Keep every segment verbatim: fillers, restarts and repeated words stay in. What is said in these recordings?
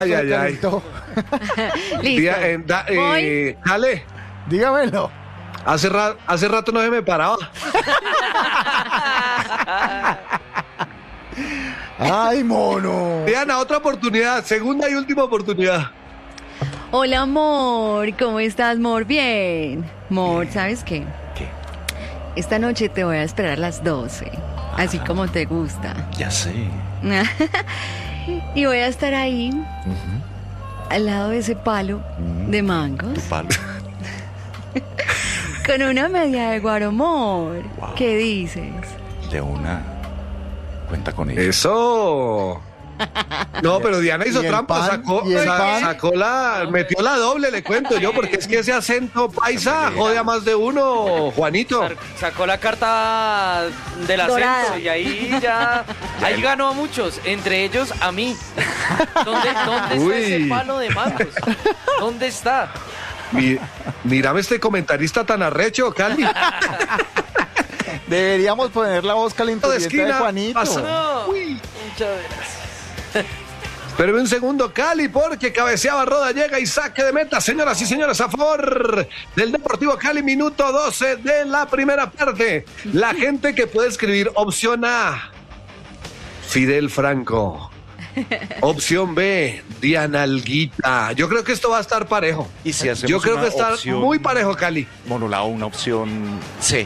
Ay, ay, ay. Listo. Día, eh, da, eh, Jale, Dígamelo. hace, ra- hace rato no se me paraba. Ay, mono. Diana, otra oportunidad, segunda y última oportunidad. Hola, amor. ¿Cómo estás, amor? Bien. Amor, ¿sabes qué? ¿Qué? Esta noche te voy a esperar a las doce. Así como te gusta. Ya sé. Y voy a estar ahí, al lado de ese palo de mangos, Tu palo. con una media de guaromor. Wow. ¿Qué dices? De una. Cuenta con ella. Eso. No, pero Diana hizo ¿Y el trampa, pan? sacó, ¿Y el sa- pan? sacó la, metió la doble, le cuento yo, porque es que ese acento paisa jode a más de uno, Juanito. Sar- Sacó la carta del Dorada. ascenso y ahí ya, ahí ganó a muchos, entre ellos a mí. ¿Dónde, dónde está Uy. ese palo de mangos? ¿Dónde está? Mi- mírame este comentarista tan arrecho, Cali. Deberíamos poner la voz De calenturienta de esquina, Juanito. pasa. No, Uy. muchas gracias. Espérame un segundo, Cali, porque cabeceaba Roda, llega y saque de meta, señoras y señores, a favor del Deportivo Cali, minuto doce de la primera parte. La gente que puede escribir, opción A, Fidel Franco. Opción B, Diana Alguita. Yo creo que esto va a estar parejo. Y si hacemos Yo creo una que está opción- muy parejo, Cali. Monolao, una opción C.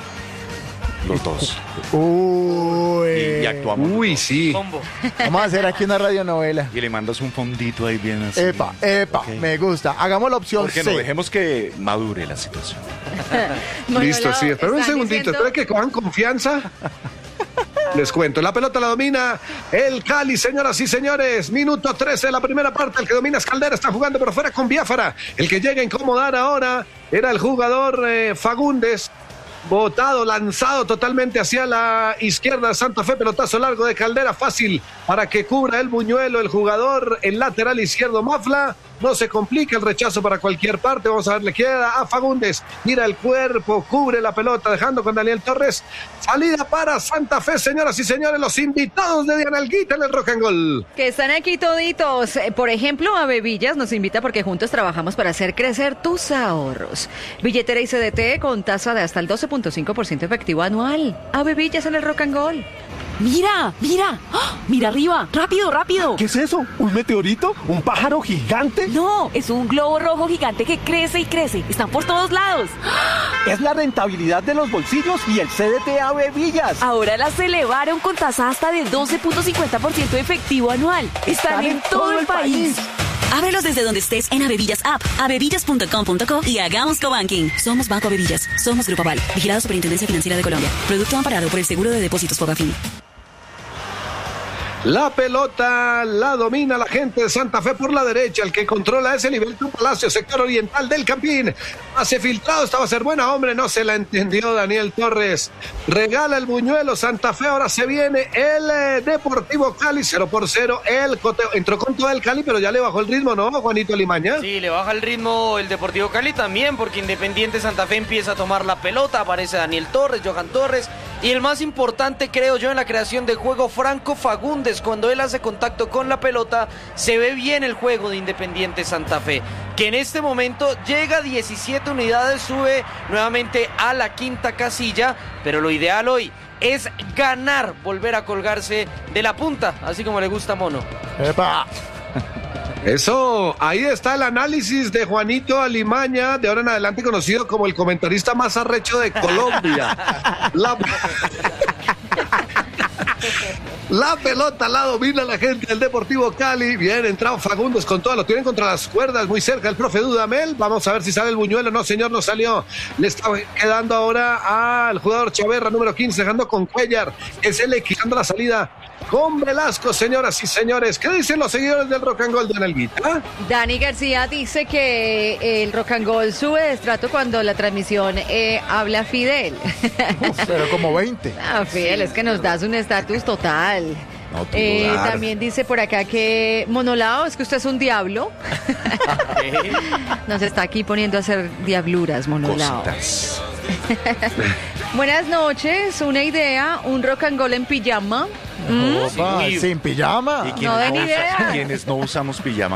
Los dos. Uy. Y, y actuamos. los Uy, dos. sí. Combo. Vamos a hacer aquí una radionovela. Y le mandas un fondito ahí bien así. Epa, epa, Ok. me gusta. Hagamos la opción Porque C. no, dejemos que madure la situación. Listo, sí. Espera un ¿están segundito, diciendo- espera que cojan confianza. Les cuento, la pelota la domina el Cali, señoras y señores. Minuto trece de la primera parte. El que domina es Caldera, está jugando por fuera con Biafara. El que llega a incomodar ahora era el jugador eh, Fagundes. Botado, lanzado totalmente hacia la izquierda de Santa Fe, pelotazo largo de Caldera, fácil para que cubra el buñuelo el jugador, el lateral izquierdo Mafla. No se complica el rechazo para cualquier parte. Vamos a ver, le queda a Fagundes. Mira el cuerpo, cubre la pelota, dejando con Daniel Torres. Salida para Santa Fe, señoras y señores, los invitados de Diana Alguita en el Rock and Roll. Que están aquí toditos. Eh, Por ejemplo, a Bebillas nos invita porque juntos trabajamos para hacer crecer tus ahorros. Billetera y C D T con tasa de hasta el doce punto cinco por ciento efectivo anual. A Bebillas en el Rock and Roll. Mira, mira, ¡Ah! Mira arriba, rápido, rápido. ¿Qué es eso? ¿Un meteorito? ¿Un pájaro gigante? No, es un globo rojo gigante que crece y crece. Están por todos lados. Es la rentabilidad de los bolsillos y el C D T A Bebillas. Ahora las elevaron con tasa hasta del doce punto cincuenta por ciento efectivo anual. Están en todo el país. Ábrelos desde donde estés en Avevillas App, avevillas punto com punto co y hagamos cobanking. Somos Banco Avevillas. Somos Grupo Aval. Vigilado Superintendencia Financiera de Colombia. Producto amparado por el Seguro de Depósitos Fogafín. La pelota la domina la gente de Santa Fe por la derecha. El que controla es el Ibelto Palacio, sector oriental del Campín. Hace filtrado, esta va a ser buena, hombre. No se la entendió Daniel Torres. Regala el buñuelo Santa Fe. Ahora se viene el eh, Deportivo Cali, cero por cero. El coteo entró con todo el Cali, pero ya le bajó el ritmo, ¿no, Juanito Limaña? Sí, le baja el ritmo el Deportivo Cali también, porque Independiente Santa Fe empieza a tomar la pelota, aparece Daniel Torres, Johan Torres, y el más importante, creo yo, en la creación de juego, Franco Fagundes. Cuando él hace contacto con la pelota, se ve bien el juego de Independiente Santa Fe, que en este momento llega a diecisiete unidades, sube nuevamente a la quinta casilla, pero lo ideal hoy es ganar, volver a colgarse de la punta, así como le gusta a Mono. Epa. Eso, ahí está el análisis de Juanito Alimaña, de ahora en adelante conocido como el comentarista más arrecho de Colombia. La, la pelota la domina la gente del Deportivo Cali. Bien, entrado Fagundes con todo, lo tienen contra las cuerdas, muy cerca el profe Dudamel. Vamos a ver si sale el buñuelo. No, señor, no salió. Le está quedando ahora al jugador Chaverra, número quince, dejando con Cuellar. Es él equilibrando la salida con Velasco, señoras y señores. ¿Qué dicen los seguidores del Rock and Roll de Analguita? Dani García dice que el Rock and Roll sube de estrato cuando la transmisión eh, habla Fidel. Pero como veinte. Ah, Fidel, es que nos das un estatus total. No, tú Eh, dudar. también dice por acá que Monolao, es que usted es un diablo. Nos está aquí poniendo a hacer diabluras, Monolao. Cositas. Buenas noches, una idea, un rock and roll en pijama. Opa, Sí. sin pijama. ¿Y No den usa- idea. quienes no usamos pijama?